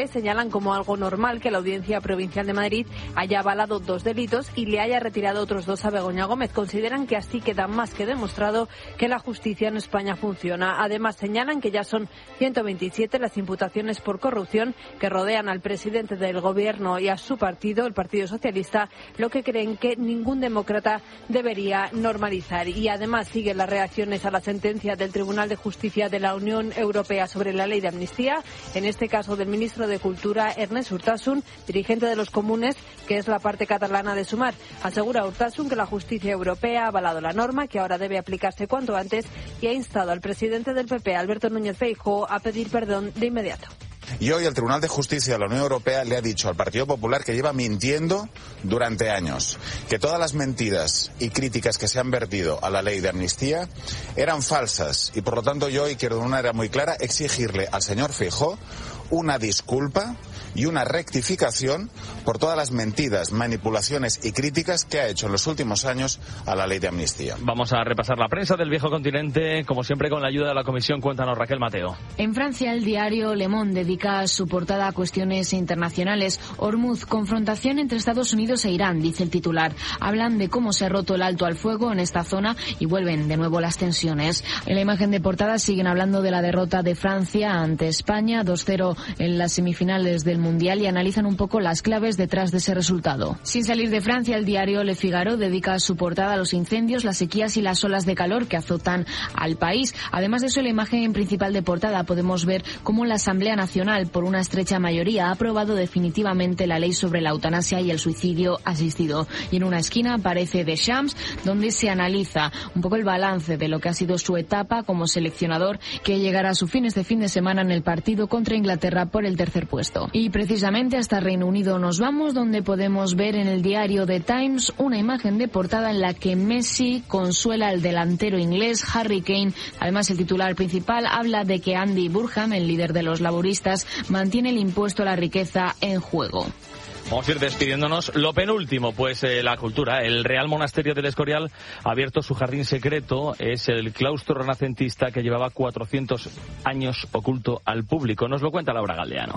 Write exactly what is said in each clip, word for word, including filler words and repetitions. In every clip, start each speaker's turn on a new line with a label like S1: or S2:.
S1: señalan como algo normal que la Audiencia Provincial de Madrid haya avalado dos delitos y le haya retirado otros dos a Begoña Gómez. Consideran que así queda más que demostrado que la justicia en España funciona. Además, señalan que ya son ciento veintisiete las imputaciones por corrupción que rodean al presidente del Gobierno y a su partido, el Partido Socialista, lo que creen que ningún demócrata debería normalizar. Y además siguen las reacciones a la sentencia del Tribunal de Justicia de la Unión Europea sobre la ley de amnistía, en este caso del ministro de Cultura, Ernest Urtasun, dirigente de los Comunes, que es la parte catalana de Sumar. Asegura Urtasun que la justicia europea ha avalado la norma, que ahora debe aplicarse cuanto antes, y ha instado al presidente del P P, Alberto Núñez Feijóo, a pedir perdón de inmediato.
S2: Y hoy el Tribunal de Justicia de la Unión Europea le ha dicho al Partido Popular que lleva mintiendo durante años, que todas las mentiras y críticas que se han vertido a la ley de amnistía eran falsas, y por lo tanto yo hoy quiero de una manera muy clara exigirle al señor Feijóo una disculpa y una rectificación por todas las mentiras, manipulaciones y críticas que ha hecho en los últimos años a la ley de amnistía.
S3: Vamos a repasar la prensa del viejo continente, como siempre con la ayuda de la Comisión. Cuéntanos, Raquel Mateo.
S4: En Francia, el diario Le Monde dedica su portada a cuestiones internacionales. Hormuz, confrontación entre Estados Unidos e Irán, dice el titular. Hablan de cómo se ha roto el alto al fuego en esta zona y vuelven de nuevo las tensiones. En la imagen de portada siguen hablando de la derrota de Francia ante España, dos cero en las semifinales del Mundial, y analizan un poco las claves detrás de ese resultado. Sin salir de Francia, el diario Le Figaro dedica su portada a los incendios, las sequías y las olas de calor que azotan al país. Además de eso, en la imagen principal de portada podemos ver cómo la Asamblea Nacional, por una estrecha mayoría, ha aprobado definitivamente la ley sobre la eutanasia y el suicidio asistido. Y en una esquina aparece Deschamps, donde se analiza un poco el balance de lo que ha sido su etapa como seleccionador, que llegará a su fin este fin de semana en el partido contra Inglaterra por el tercer puesto. Y precisamente hasta Reino Unido nos vamos, donde podemos ver en el diario The Times una imagen de portada en la que Messi consuela al delantero inglés Harry Kane. Además, el titular principal habla de que Andy Burnham, el líder de los laboristas, mantiene el impuesto a la riqueza en juego.
S3: Vamos a ir despidiéndonos. Lo penúltimo, pues eh, la cultura. El Real Monasterio del Escorial ha abierto su jardín secreto. Es el claustro renacentista que llevaba cuatrocientos años oculto al público. Nos lo cuenta Laura Galdeano.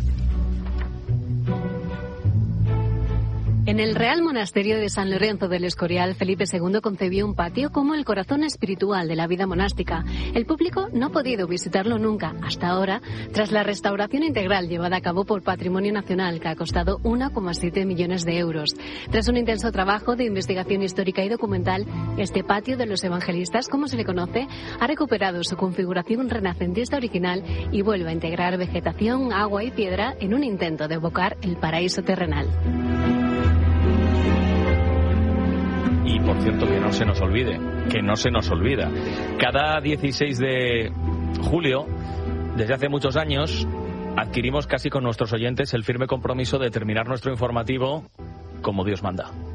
S5: En el Real Monasterio de San Lorenzo del Escorial, Felipe segundo concebió un patio como el corazón espiritual de la vida monástica. El público no ha podido visitarlo nunca, hasta ahora, tras la restauración integral llevada a cabo por Patrimonio Nacional, que ha costado uno coma siete millones de euros. Tras un intenso trabajo de investigación histórica y documental, este patio de los evangelistas, como se le conoce, ha recuperado su configuración renacentista original y vuelve a integrar vegetación, agua y piedra en un intento de evocar el paraíso terrenal.
S3: Y por cierto, que no se nos olvide, que no se nos olvida. Cada dieciséis de julio, desde hace muchos años, adquirimos casi con nuestros oyentes el firme compromiso de terminar nuestro informativo como Dios manda.